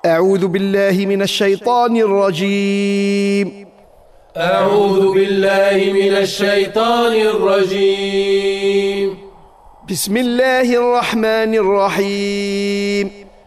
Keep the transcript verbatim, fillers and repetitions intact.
أعوذ بالله من الشيطان الرجيم أعوذ بالله من الشيطان الرجيم بسم الله الرحمن الرحيم